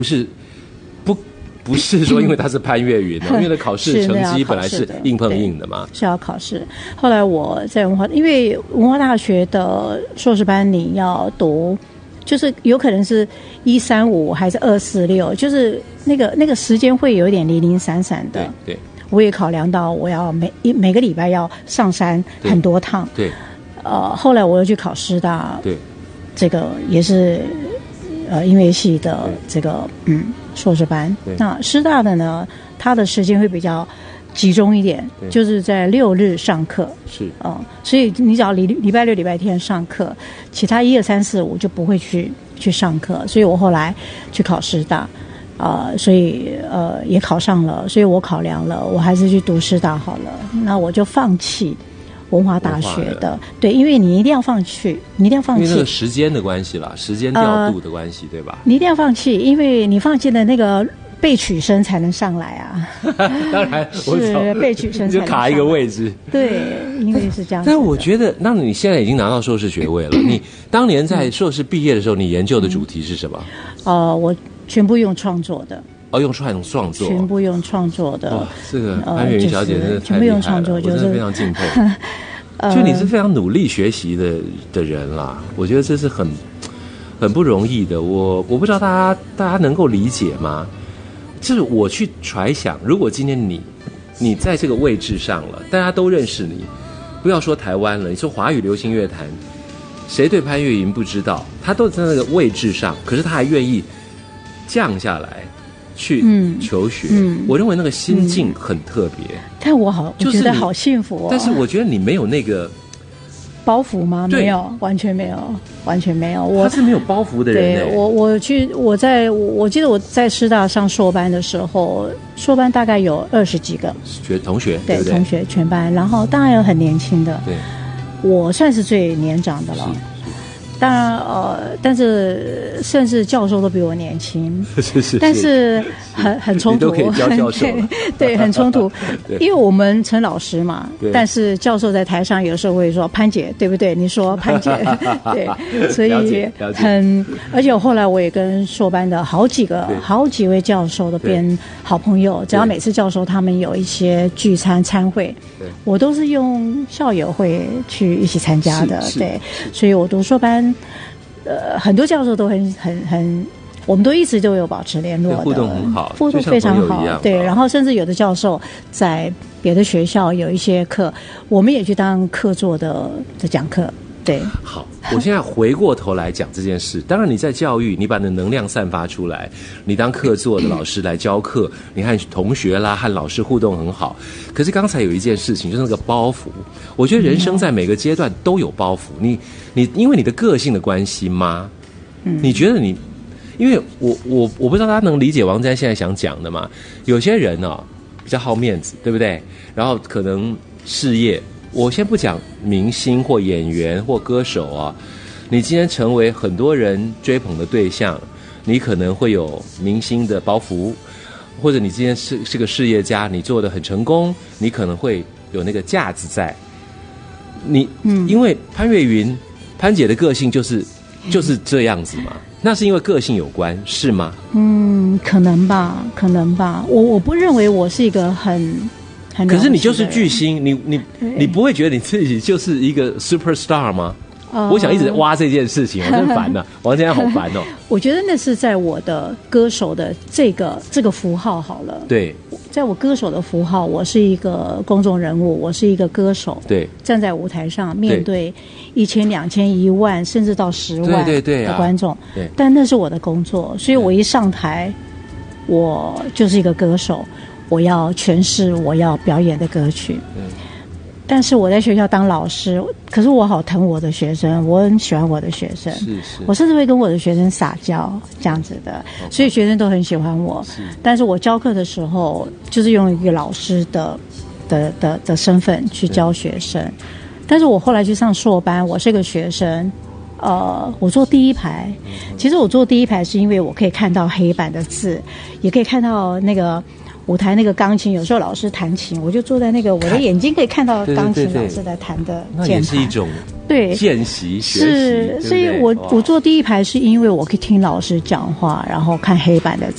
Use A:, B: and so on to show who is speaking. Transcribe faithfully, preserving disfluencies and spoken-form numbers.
A: 不是不不是说因为他是潘越云、哦、因为他考试成绩本来是硬碰硬的嘛，
B: 是要考试。后来我在文化，因为文化大学的硕士班你要读，就是有可能是一三五还是二四六，就是那个那个时间会有一点零零散散的。
A: 对，对
B: 我也考量到我要每一每个礼拜要上山很多趟。
A: 对，对
B: 呃，后来我又去考师大，
A: 对，
B: 这个也是呃音乐系的这个嗯硕士班。那师大的呢，它的时间会比较集中一点，就是在六日上课。
A: 是
B: 嗯、呃，所以你只要礼礼拜六、礼拜天上课，其他一二三四五就不会去去上课。所以我后来去考师大。呃，所以呃也考上了，所以我考量了，我还是去读师大好了。那我就放弃文化大学的，对，因为你一定要放弃，你一定要放弃，
A: 因为那个时间的关系啦，时间调度的关系、呃，对吧？
B: 你一定要放弃，因为你放弃了那个被取生才能上来啊。
A: 当然，我
B: 是被取生才能上来
A: 就卡一个位置。
B: 对，因为是这样子。
A: 但我觉得，那你现在已经拿到硕士学位了，你当年在硕士毕业的时候，你研究的主题是什么？
B: 嗯、呃，我。全部用创作的
A: 哦，用创创作，
B: 全部用创作的。
A: 哇，这个潘越云小姐真的太厉害了，全部用创作，就是、我真的非常敬佩。呃、就你是非常努力学习的的人啦，我觉得这是很很不容易的。我我不知道大家大家能够理解吗？就是我去揣想，如果今天你你在这个位置上了，大家都认识你，不要说台湾了，你说华语流行乐坛，谁对潘越云不知道？他都在那个位置上，可是他还愿意降下来去求学、嗯嗯、我认为那个心境很特别、嗯、
B: 但我好我觉得好幸福哦。
A: 但是我觉得你没有那个
B: 包袱吗？没有，完全没有，完全没有。我
A: 他是没有包袱的人。
B: 对，我我去我在我记得我在师大上硕班的时候，硕班大概有二十几个
A: 学同学，
B: 对，
A: 对不对？
B: 同学全班，然后当然有很年轻的，
A: 对，
B: 我算是最年长的了。当然，呃，但是甚至教授都比我年轻，
A: 是是是，
B: 但是很很冲突，
A: 你都可以教教授
B: 对，对，很冲突，因为我们陈老师嘛，但是教授在台上有时候会说潘姐，对不对？你说潘姐，对，所以很，而且后来我也跟硕班的好几个、好几位教授都变好朋友，只要每次教授他们有一些聚餐参会，我都是用校友会去一起参加的，对，所以我读硕班。呃，很多教授都很很很，我们都一直都有保持联络的，
A: 互动很好，
B: 互动非常好。对，然后甚至有的教授在别的学校有一些课，我们也去当客座的的讲课。对，
A: 好，我现在回过头来讲这件事。当然，你在教育，你把你的能量散发出来，你当客座的老师来教课，你和同学啦、和老师互动很好。可是刚才有一件事情，就是那个包袱。我觉得人生在每个阶段都有包袱。你你因为你的个性的关系吗？嗯，你觉得你？因为我我我不知道大家能理解王詹现在想讲的吗？有些人哦比较好面子，对不对？然后可能事业。我先不讲明星或演员或歌手啊，你今天成为很多人追捧的对象，你可能会有明星的包袱，或者你今天是是个事业家，你做得很成功，你可能会有那个架子在。你，嗯，因为潘越云，潘姐的个性就是就是这样子嘛，那是因为个性有关，是吗？
B: 嗯，可能吧，可能吧。我我不认为我是一个很。
A: 可是你就是巨星，你你你不会觉得你自己就是一个 superstar 吗？呃、我想一直挖这件事情，我真烦呐、啊，王嘉好烦哦。
B: 我觉得那是在我的歌手的这个这个符号好了。
A: 对，
B: 在我歌手的符号，我是一个公众人物，我是一个歌手。
A: 对，
B: 站在舞台上面对一千、两千、一万，甚至到十万的观众。
A: 对，对，
B: 但那是我的工作，所以我一上台，我就是一个歌手。我要诠释我要表演的歌曲，嗯，但是我在学校当老师，可是我好疼我的学生，我很喜欢我的学生，
A: 是是，
B: 我甚至会跟我的学生撒娇这样子的，所以学生都很喜欢我。是，但是我教课的时候，就是用一个老师的的的的身份去教学生，但是我后来去上硕班，我是个学生。呃，我坐第一排，其实我坐第一排是因为我可以看到黑板的字，也可以看到那个舞台那个钢琴，有时候老师弹琴，我就坐在那个我的眼睛可以看到钢琴老师在弹的键盘，
A: 那也是一种
B: 对
A: 见习学习。
B: 是，所以我我坐第一排是因为我可以听老师讲话，然后看黑板的